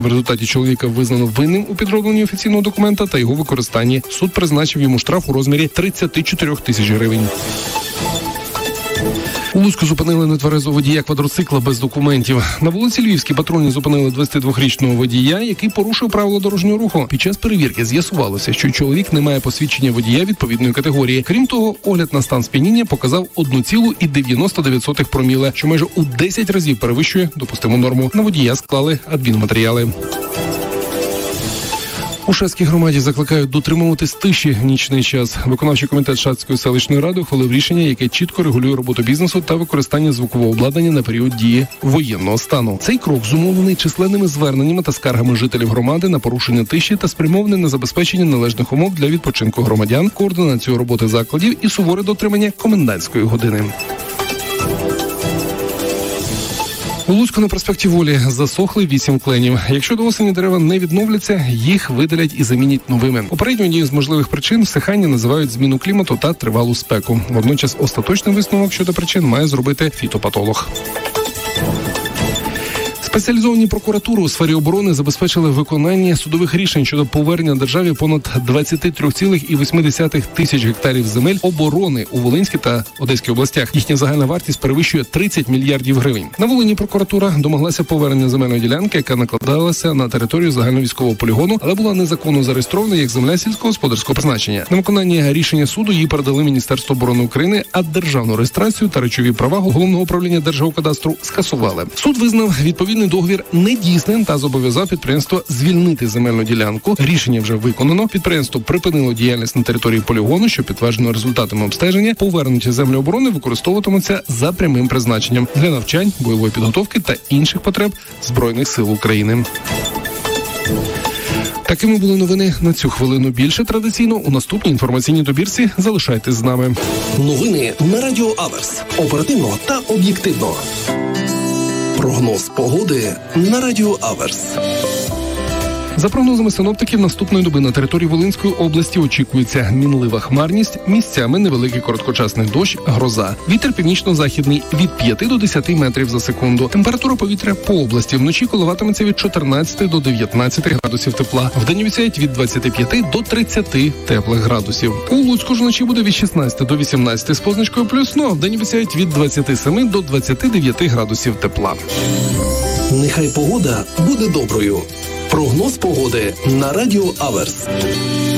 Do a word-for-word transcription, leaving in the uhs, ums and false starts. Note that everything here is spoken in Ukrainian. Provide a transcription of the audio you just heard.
В результаті чоловіка визнано винним у підробленні офіційного документа та його використанні. Суд призначив йому штраф у розмірі тридцять чотири тисячі гривень. У Луцьку зупинили нетверезого водія квадроцикла без документів. На вулиці Львівській патрульні зупинили двадцятидвохрічного водія, який порушив правила дорожнього руху. Під час перевірки з'ясувалося, що чоловік не має посвідчення водія відповідної категорії. Крім того, огляд на стан сп'яніння показав одну цілу дев'яносто дев'ять сотих проміле, що майже у десять разів перевищує допустиму норму. На водія склали адмінматеріали. У Шацькій громаді закликають дотримуватись тиші в нічний час. Виконавчий комітет Шацької селищної ради ухвалив рішення, яке чітко регулює роботу бізнесу та використання звукового обладнання на період дії воєнного стану. Цей крок зумовлений численними зверненнями та скаргами жителів громади на порушення тиші та спрямований на забезпечення належних умов для відпочинку громадян, координацію роботи закладів і суворе дотримання комендантської години. У Луцьку на проспекті Волі засохли вісім кленів. Якщо до осені дерева не відновляться, їх видалять і замінять новими. Попередньо однією з можливих причин всихання називають зміну клімату та тривалу спеку. Водночас остаточний висновок щодо причин має зробити фітопатолог. Спеціалізовані прокуратури у сфері оборони забезпечили виконання судових рішень щодо повернення державі понад двадцять три цілих вісім десятих тисяч гектарів земель оборони у Волинській та Одеській областях. Їхня загальна вартість перевищує тридцять мільярдів гривень. На Волині прокуратура домоглася повернення земельної ділянки, яка накладалася на територію загальновійськового полігону, але була незаконно зареєстрована як земля сільськогосподарського призначення. На виконання рішення суду її передали Міністерству оборони України, а державну реєстрацію та речові права Головного управління Держгеокадастру скасували. Суд визнав відповідний договір недійсним та зобов'язав підприємство звільнити земельну ділянку. Рішення вже виконано. Підприємство припинило діяльність на території полігону, що підтверджено результатами обстеження. Повернуті землі оборони використовуватимуться за прямим призначенням для навчань, бойової підготовки та інших потреб Збройних сил України. Такими були новини на цю хвилину. Більше традиційно у наступній інформаційній добірці. Залишайтесь з нами. Новини на Радіо Аверс. Оперативно та об'єктивно. Прогноз погоди на Радіо Аверс. За прогнозами синоптиків, наступної доби на території Волинської області очікується мінлива хмарність, місцями невеликий короткочасний дощ, гроза. Вітер північно-західний від п'яти до десяти метрів за секунду. Температура повітря по області вночі коливатиметься від чотирнадцяти до дев'ятнадцяти градусів тепла. Вдень обіцяють від двадцяти п'яти до тридцяти теплих градусів. У Луцьку ж вночі буде від шістнадцяти до вісімнадцяти з позначкою плюс, ну а вдень обіцяють від двадцяти семи до двадцяти дев'яти градусів тепла. Нехай погода буде доброю. Прогноз погоди на Радіо Аверс.